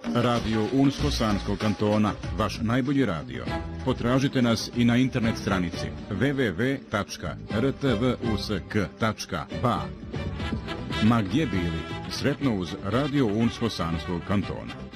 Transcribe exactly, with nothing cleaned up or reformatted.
Radio Unsko-Sanskog kantona, vaš najbolji radio. Potražite nas i na internet stranici w w w tačka r t v u s k tačka b a. Ma gdje bili, sretno uz Radio Unsko-Sanskog kantona.